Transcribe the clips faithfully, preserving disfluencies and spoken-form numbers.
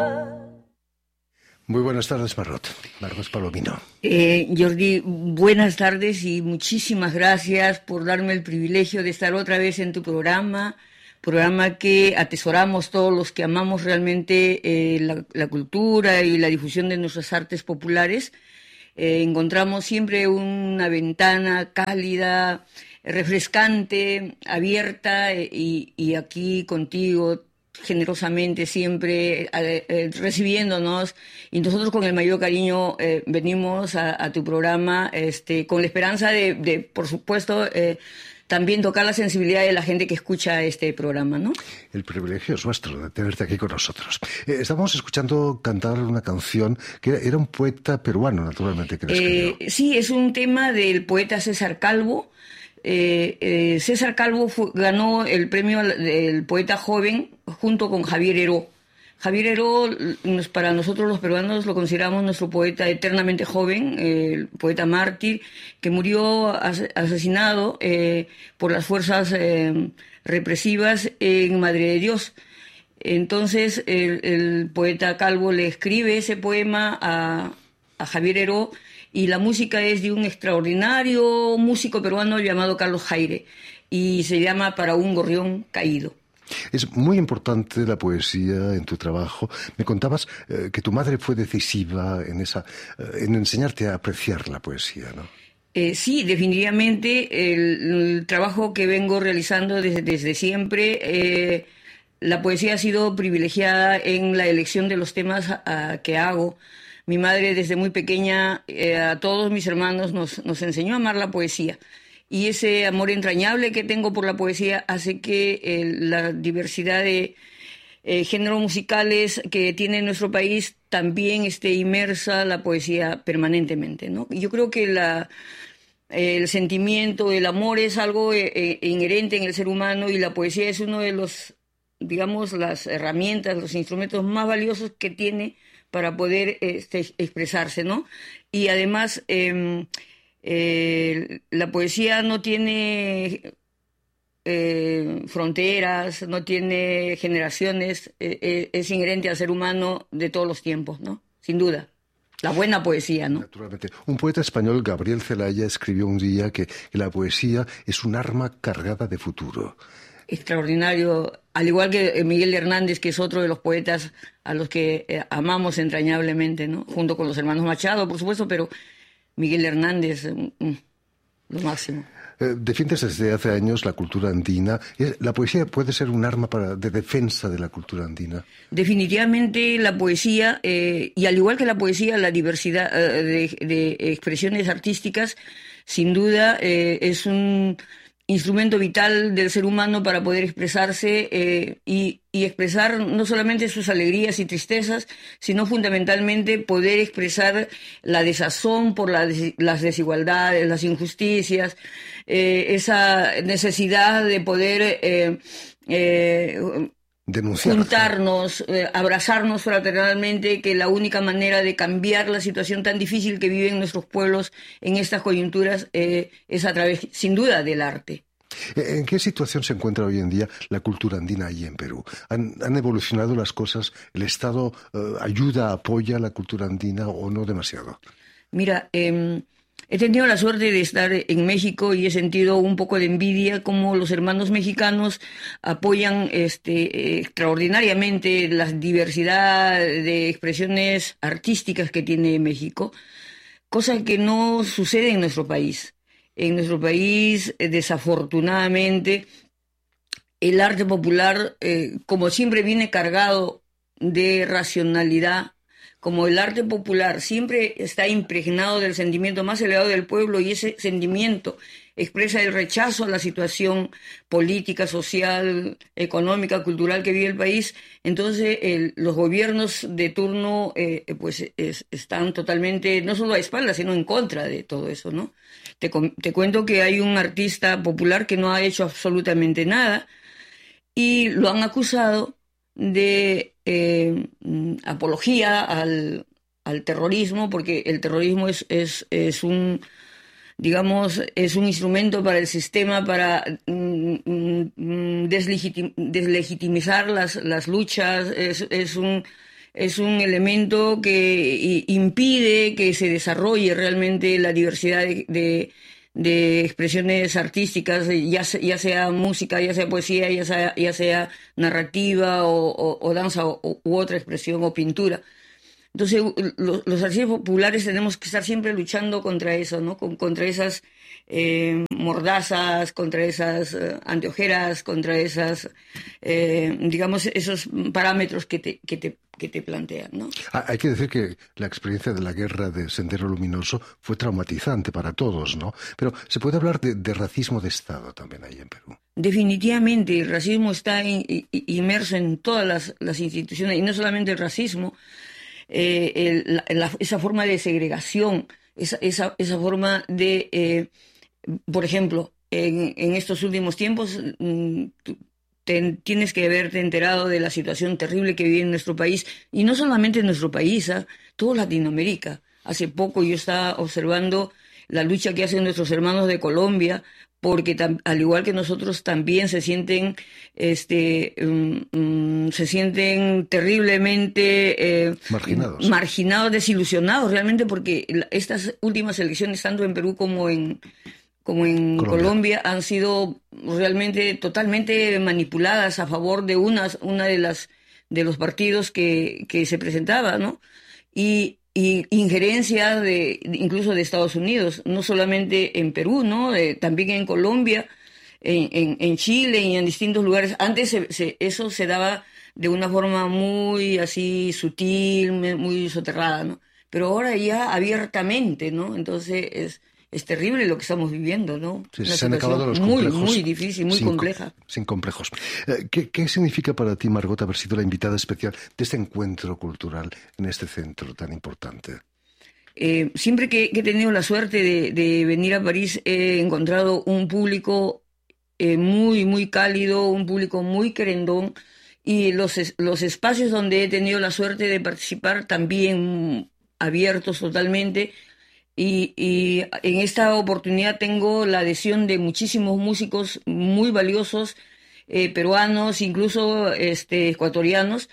Muy buenas tardes, Margot. Margot Palomino. Eh, Jordi, buenas tardes y muchísimas gracias por darme el privilegio de estar otra vez en tu programa, programa que atesoramos todos los que amamos realmente eh, la, la cultura y la difusión de nuestras artes populares. Eh, encontramos siempre una ventana cálida, refrescante, abierta eh, y, y aquí contigo generosamente siempre eh, eh, recibiéndonos, y nosotros con el mayor cariño eh, venimos a, a tu programa este, con la esperanza de, de por supuesto, eh, también tocar la sensibilidad de la gente que escucha este programa, ¿no? El privilegio es nuestro de tenerte aquí con nosotros. Eh, estábamos escuchando cantar una canción que era, era un poeta peruano, naturalmente, que la escribió. Eh, sí, es un tema del poeta César Calvo. Eh, eh, César Calvo fue, ganó el premio del poeta joven junto con Javier Heró. Javier Heró, para nosotros los peruanos, lo consideramos nuestro poeta eternamente joven, eh, el poeta mártir, que murió as asesinado eh, por las fuerzas eh, represivas en Madre de Dios. Entonces, el, el poeta Calvo le escribe ese poema a, a Javier Heró, y la música es de un extraordinario músico peruano llamado Carlos Jaire, y se llama Para un gorrión caído. Es muy importante la poesía en tu trabajo. Me contabas eh, que tu madre fue decisiva en, esa, eh, en enseñarte a apreciar la poesía, ¿no? Eh, sí, definitivamente el, el trabajo que vengo realizando desde, desde siempre, eh, la poesía ha sido privilegiada en la elección de los temas a, a, que hago. Mi madre desde muy pequeña eh, a todos mis hermanos nos, nos enseñó a amar la poesía, y ese amor entrañable que tengo por la poesía hace que eh, la diversidad de eh, géneros musicales que tiene nuestro país también esté inmersa la poesía permanentemente, ¿no? Yo creo que la, el sentimiento, el amor es algo eh, eh, inherente en el ser humano, y la poesía es uno de los, digamos, las herramientas, los instrumentos más valiosos que tiene para poder este, expresarse, ¿no? Y además eh, eh, la poesía no tiene eh, fronteras, no tiene generaciones, eh, eh, es inherente al ser humano de todos los tiempos, ¿no? Sin duda. La buena poesía, ¿no? Naturalmente. Un poeta español, Gabriel Celaya, escribió un día que, que la poesía es un arma cargada de futuro. Extraordinario, al igual que Miguel Hernández, que es otro de los poetas a los que eh, amamos entrañablemente, ¿no? Junto con los hermanos Machado, por supuesto, pero Miguel Hernández, mm, lo máximo. Eh, defiendes desde hace años la cultura andina. ¿La poesía puede ser un arma para, de defensa de la cultura andina? Definitivamente la poesía, eh, y al igual que la poesía, la diversidad eh, de, de expresiones artísticas, sin duda eh, es un instrumento vital del ser humano para poder expresarse eh, y, y expresar no solamente sus alegrías y tristezas, sino fundamentalmente poder expresar la desazón por la des las desigualdades, las injusticias, eh, esa necesidad de poder eh, eh, denunciar, juntarnos, eh, abrazarnos fraternalmente, que la única manera de cambiar la situación tan difícil que viven nuestros pueblos en estas coyunturas eh, es a través, sin duda, del arte. ¿En qué situación se encuentra hoy en día la cultura andina ahí en Perú? ¿Han, han evolucionado las cosas? ¿El Estado eh, ayuda, apoya la cultura andina o no demasiado? Mira, eh, he tenido la suerte de estar en México y he sentido un poco de envidia como los hermanos mexicanos apoyan este, extraordinariamente la diversidad de expresiones artísticas que tiene México, cosa que no sucede en nuestro país. En nuestro país, desafortunadamente, el arte popular, eh, como siempre viene cargado de racionalidad, como el arte popular siempre está impregnado del sentimiento más elevado del pueblo, y ese sentimiento expresa el rechazo a la situación política, social, económica, cultural que vive el país, entonces el, los gobiernos de turno eh, pues es, están totalmente, no solo a espaldas, sino en contra de todo eso, ¿no? Te, te cuento que hay un artista popular que no ha hecho absolutamente nada y lo han acusado de eh, apología al, al terrorismo, porque el terrorismo es, es, es un, digamos, es un instrumento para el sistema para mm, deslegitim, deslegitimizar las, las luchas, es, es, un, es un elemento que impide que se desarrolle realmente la diversidad de, de, de expresiones artísticas, ya, ya sea música, ya sea poesía, ya sea, ya sea narrativa o, o, o danza o, u otra expresión o pintura. Entonces, los, los artistas populares tenemos que estar siempre luchando contra eso, ¿no? Con, contra esas eh, mordazas, contra esas eh, anteojeras, contra esas, eh, digamos, esos parámetros que te, que te, que te plantean, ¿no? Hay que decir que la experiencia de la guerra de Sendero Luminoso fue traumatizante para todos, ¿no? Pero se puede hablar de, de racismo de Estado también ahí en Perú. Definitivamente, el racismo está in, inmerso en todas las, las instituciones, y no solamente el racismo. Eh, el, la, la, esa forma de segregación, esa, esa, esa forma de, eh, por ejemplo, en, en estos últimos tiempos mm, te, tienes que haberte enterado de la situación terrible que vive en nuestro país, y no solamente en nuestro país, ¿eh? Todo Latinoamérica. Hace poco yo estaba observando la lucha que hacen nuestros hermanos de Colombia, porque tam, al igual que nosotros también se sienten este um, um, se sienten terriblemente eh, marginados marginados desilusionados realmente, porque estas últimas elecciones tanto en Perú como en como en Colombia, Colombia han sido realmente totalmente manipuladas a favor de unas una de las de los partidos que que se presentaba, ¿no? Y y injerencia de incluso de Estados Unidos, no solamente en Perú, ¿no? Eh, también en Colombia, en, en, en Chile y en distintos lugares. Antes se, se, eso se daba de una forma muy así sutil, muy soterrada, ¿no? Pero ahora ya abiertamente, ¿no? Entonces es es terrible lo que estamos viviendo, ¿no? Sí, se han acabado los complejos. Muy, muy difícil, muy sin, compleja. Sin complejos. ¿Qué, ¿Qué significa para ti, Margot, haber sido la invitada especial de este encuentro cultural en este centro tan importante? Eh, siempre que, que he tenido la suerte de, de venir a París, he encontrado un público eh, muy, muy cálido, un público muy querendón, y los, los espacios donde he tenido la suerte de participar también abiertos totalmente. Y, y en esta oportunidad tengo la adhesión de muchísimos músicos muy valiosos, eh, peruanos, incluso este, ecuatorianos,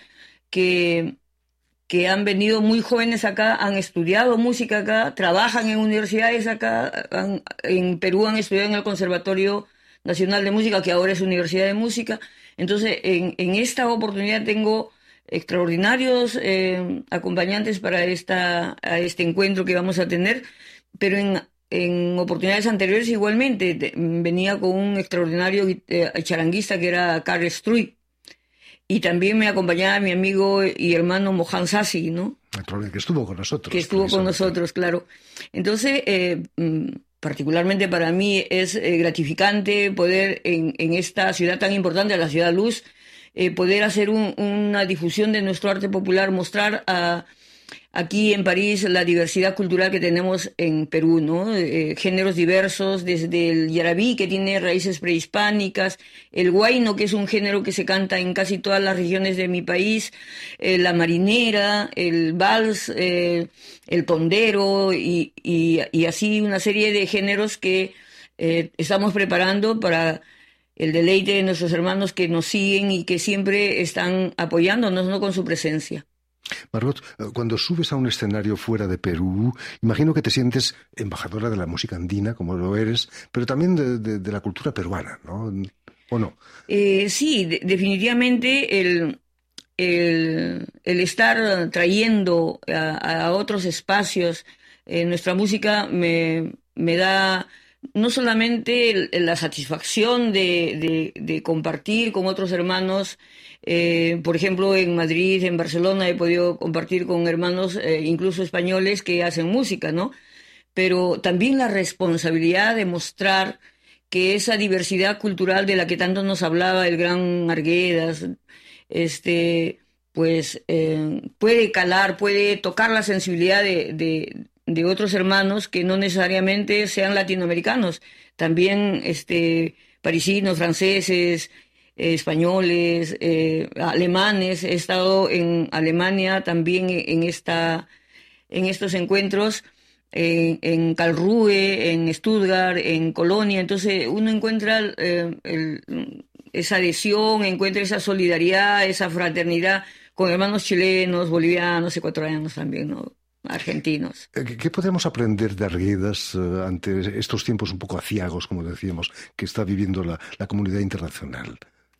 que, que han venido muy jóvenes acá, han estudiado música acá, trabajan en universidades acá, han, en Perú han estudiado en el Conservatorio Nacional de Música, que ahora es Universidad de Música. Entonces, en, en esta oportunidad tengo extraordinarios eh, acompañantes para esta, a este encuentro que vamos a tener, pero en, en oportunidades anteriores igualmente te, venía con un extraordinario eh, charanguista que era Carl Struy, y también me acompañaba mi amigo y hermano Mohan Sassi, ¿no? Que estuvo con nosotros. Que estuvo con nosotros, claro. Entonces, eh, particularmente para mí es eh, gratificante poder en, en esta ciudad tan importante, la Ciudad Luz, Eh, poder hacer un, una difusión de nuestro arte popular, mostrar a, aquí en París la diversidad cultural que tenemos en Perú, ¿no? Eh, géneros diversos, desde el yarabí, que tiene raíces prehispánicas, el huayno, que es un género que se canta en casi todas las regiones de mi país, eh, la marinera, el vals, eh, el tondero, y, y, y así una serie de géneros que eh, estamos preparando para el deleite de nuestros hermanos que nos siguen y que siempre están apoyándonos, ¿no?, con su presencia. Margot, cuando subes a un escenario fuera de Perú, imagino que te sientes embajadora de la música andina, como lo eres, pero también de, de, de la cultura peruana, ¿no? ¿O no? Eh, sí, de, definitivamente el, el, el estar trayendo a, a otros espacios eh, nuestra música me, me da no solamente la satisfacción de, de, de compartir con otros hermanos, eh, por ejemplo en Madrid, en Barcelona he podido compartir con hermanos eh, incluso españoles que hacen música, ¿no? Pero también la responsabilidad de mostrar que esa diversidad cultural de la que tanto nos hablaba el gran Arguedas, este, pues eh, puede calar, puede tocar la sensibilidad de, de de otros hermanos que no necesariamente sean latinoamericanos, también este, parisinos, franceses, eh, españoles, eh, alemanes. He estado en Alemania también en, esta, en estos encuentros, eh, en Karlsruhe, en Stuttgart, en Colonia. Entonces uno encuentra eh, el, esa adhesión, encuentra esa solidaridad, esa fraternidad con hermanos chilenos, bolivianos, ecuatorianos también, ¿no? Argentinos. ¿Qué podemos aprender de Arguedas uh, ante estos tiempos un poco aciagos, como decíamos, que está viviendo la, la comunidad internacional?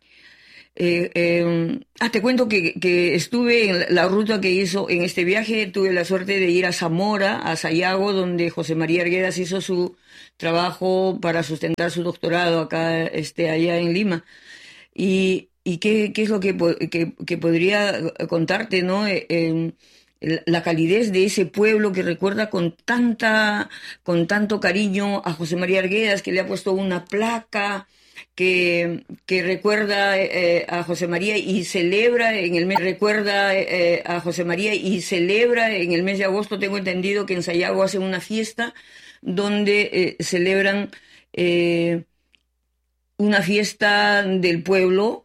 Eh, eh, ah, te cuento que, que estuve en la, la ruta que hizo en este viaje, tuve la suerte de ir a Zamora, a Sayago, donde José María Arguedas hizo su trabajo para sustentar su doctorado acá, este, allá en Lima. Y, y qué, qué es lo que, que, que podría contarte, ¿no? Eh, eh, la calidez de ese pueblo que recuerda con tanta, con tanto cariño a José María Arguedas, que le ha puesto una placa, que, que recuerda eh, a José María y celebra en el mes, recuerda eh, a José María y celebra en el mes de agosto, tengo entendido que en Sayago hacen una fiesta donde eh, celebran eh, una fiesta del pueblo.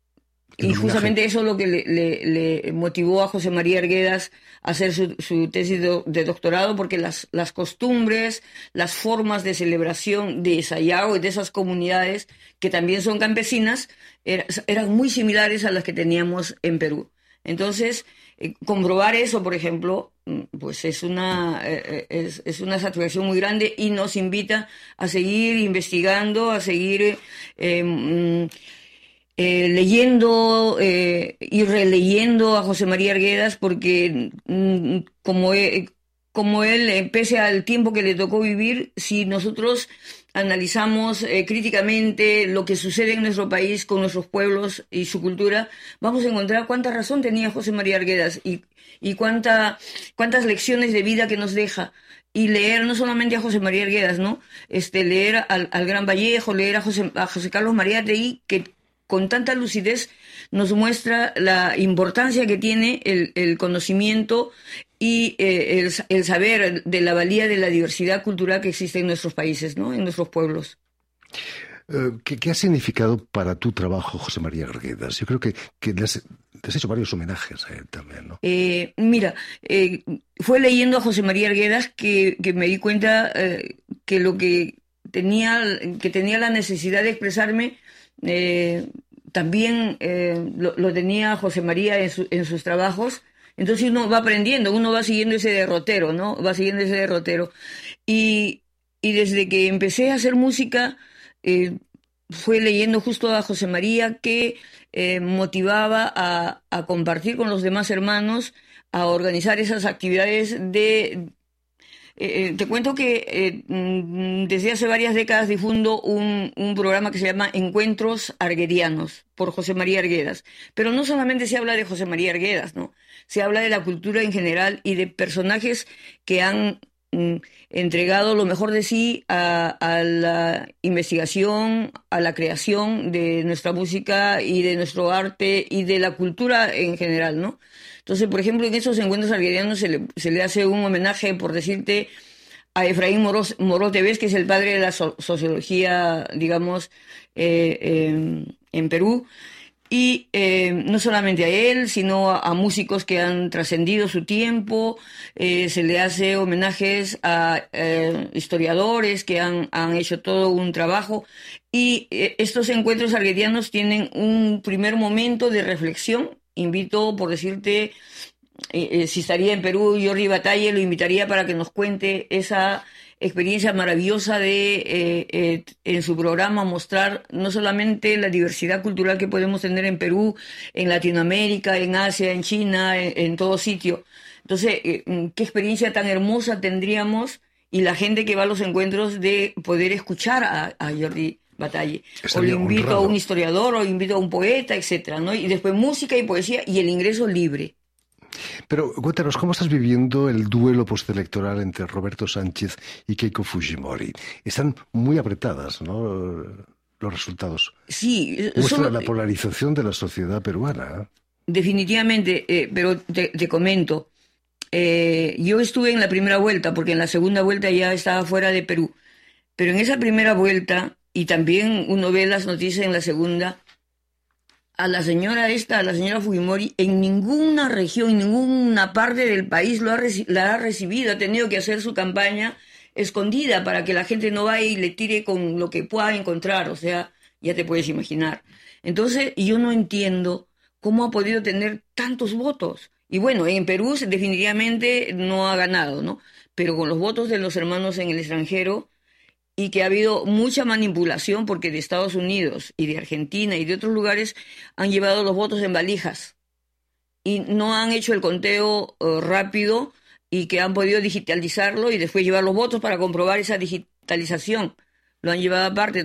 Y justamente eso es lo que le, le, le motivó a José María Arguedas a hacer su, su tesis de, de doctorado, porque las, las costumbres, las formas de celebración de Sayago y de esas comunidades, que también son campesinas, era, eran muy similares a las que teníamos en Perú. Entonces, eh, comprobar eso, por ejemplo, pues es una, eh, es, es una satisfacción muy grande y nos invita a seguir investigando, a seguir... Eh, mm, Eh, leyendo eh, y releyendo a José María Arguedas, porque mm, como, eh, como él, eh, pese al tiempo que le tocó vivir, si nosotros analizamos eh, críticamente lo que sucede en nuestro país con nuestros pueblos y su cultura, vamos a encontrar cuánta razón tenía José María Arguedas y, y cuánta, cuántas lecciones de vida que nos deja. Y leer no solamente a José María Arguedas, ¿no? Este, leer al, al Gran Vallejo, leer a José, a José Carlos Mariátegui, que con tanta lucidez nos muestra la importancia que tiene el, el conocimiento y eh, el, el saber de la valía de la diversidad cultural que existe en nuestros países, ¿no? En nuestros pueblos. ¿Qué, ¿Qué ha significado para tu trabajo José María Arguedas? Yo creo que, que le, has, le has hecho varios homenajes a él también, ¿no? Eh, mira, eh, fue leyendo a José María Arguedas que, que me di cuenta eh, que lo que tenía, que tenía la necesidad de expresarme Eh, también eh, lo, lo tenía José María en, su, en sus trabajos. Entonces uno va aprendiendo, uno va siguiendo ese derrotero, ¿no? Va siguiendo ese derrotero. Y, y desde que empecé a hacer música, eh, fue leyendo justo a José María que eh, motivaba a, a compartir con los demás hermanos, a organizar esas actividades de... Eh, te cuento que eh, desde hace varias décadas difundo un, un programa que se llama Encuentros Arguedianos por José María Arguedas. Pero no solamente se habla de José María Arguedas, ¿no? Se habla de la cultura en general y de personajes que han mm, entregado lo mejor de sí a, a la investigación, a la creación de nuestra música y de nuestro arte y de la cultura en general, ¿no? Entonces, por ejemplo, en esos encuentros arguedianos se le, se le hace un homenaje, por decirte, a Efraín Moros, Morote Vez, que es el padre de la so- sociología, digamos, eh, eh, en Perú. Y eh, no solamente a él, sino a, a músicos que han trascendido su tiempo. Eh, se le hace homenajes a eh, historiadores que han, han hecho todo un trabajo. Y eh, estos encuentros arguedianos tienen un primer momento de reflexión. Invito, por decirte, eh, eh, si estaría en Perú, Jordi Batalle, lo invitaría para que nos cuente esa experiencia maravillosa de, eh, eh, en su programa, mostrar no solamente la diversidad cultural que podemos tener en Perú, en Latinoamérica, en Asia, en China, en, en todo sitio. Entonces, eh, qué experiencia tan hermosa tendríamos, y la gente que va a los encuentros, de poder escuchar a, a Jordi Batalle. O lo invito honrado. A un historiador, o lo invito a un poeta, etcétera, ¿no? Y después música y poesía y el ingreso libre. Pero cuéntanos, ¿cómo estás viviendo el duelo postelectoral entre Roberto Sánchez y Keiko Fujimori? Están muy apretadas, ¿no?, los resultados. Sí. Muestra solo, la polarización de la sociedad peruana. Definitivamente, eh, pero te, te comento. Eh, yo estuve en la primera vuelta, porque en la segunda vuelta ya estaba fuera de Perú. Pero en esa primera vuelta, y también uno ve las noticias en la segunda, a la señora esta, a la señora Fujimori, en ninguna región, en ninguna parte del país lo ha reci- la ha recibido. Ha tenido que hacer su campaña escondida para que la gente no vaya y le tire con lo que pueda encontrar. O sea, ya te puedes imaginar. Entonces, yo no entiendo ¿cómo ha podido tener tantos votos? Y bueno, en Perú definitivamente no ha ganado, ¿no? Pero con los votos de los hermanos en el extranjero, y que ha habido mucha manipulación porque de Estados Unidos y de Argentina y de otros lugares han llevado los votos en valijas y no han hecho el conteo uh, rápido, y que han podido digitalizarlo y después llevar los votos para comprobar esa digitalización. Lo han llevado aparte.